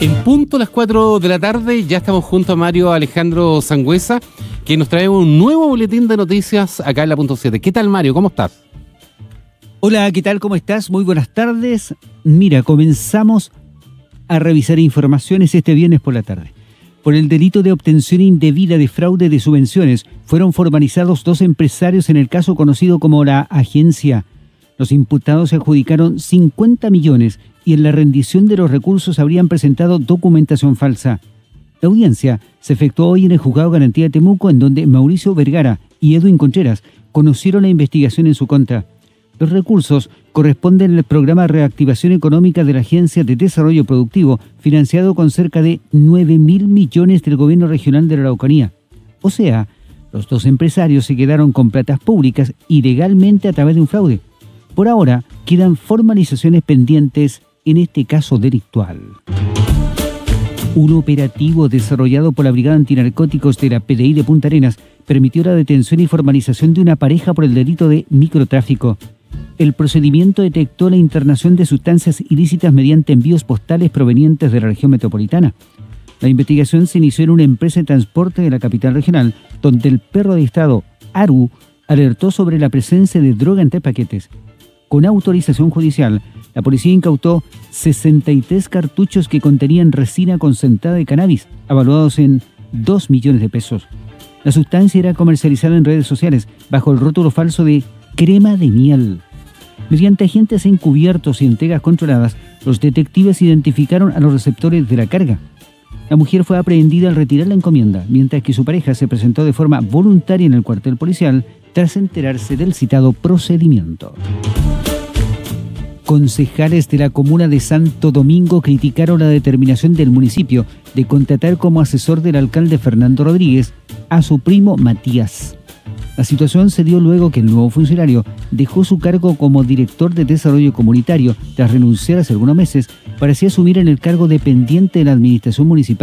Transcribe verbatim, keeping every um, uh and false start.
En punto a las cuatro de la tarde ya estamos junto a Mario Alejandro Sangüesa, que nos trae un nuevo boletín de noticias acá en la punto siete. ¿Qué tal, Mario? ¿Cómo estás? Hola, ¿qué tal? ¿Cómo estás? Muy buenas tardes. Mira, comenzamos a revisar informaciones este viernes por la tarde. Por el delito de obtención indebida de fraude de subvenciones, fueron formalizados dos empresarios en el caso conocido como la Agencia. Los imputados se adjudicaron cincuenta millones y en la rendición de los recursos habrían presentado documentación falsa. La audiencia se efectuó hoy en el Juzgado de Garantía de Temuco, en donde Mauricio Vergara y Edwin Contreras conocieron la investigación en su contra. Los recursos corresponden al programa de reactivación económica de la Agencia de Desarrollo Productivo, financiado con cerca de nueve mil millones del gobierno regional de la Araucanía. O sea, los dos empresarios se quedaron con platas públicas ilegalmente a través de un fraude. Por ahora, quedan formalizaciones pendientes en este caso delictual. Un operativo desarrollado por la Brigada Antinarcóticos de la P D I de Punta Arenas permitió la detención y formalización de una pareja por el delito de microtráfico. El procedimiento detectó la internación de sustancias ilícitas mediante envíos postales provenientes de la región metropolitana. La investigación se inició en una empresa de transporte de la capital regional, donde el perro adiestrado Aru alertó sobre la presencia de droga en tres paquetes. Con autorización judicial, la policía incautó sesenta y tres cartuchos que contenían resina concentrada de cannabis, evaluados en dos millones de pesos. La sustancia era comercializada en redes sociales bajo el rótulo falso de crema de miel. Mediante agentes encubiertos y entregas controladas, los detectives identificaron a los receptores de la carga. La mujer fue aprehendida al retirar la encomienda, mientras que su pareja se presentó de forma voluntaria en el cuartel policial tras enterarse del citado procedimiento. Concejales de la comuna de Santo Domingo criticaron la determinación del municipio de contratar como asesor del alcalde Fernando Rodríguez a su primo Matías. La situación se dio luego que el nuevo funcionario dejó su cargo como director de desarrollo comunitario tras renunciar hace algunos meses para así asumir en el cargo dependiente de la administración municipal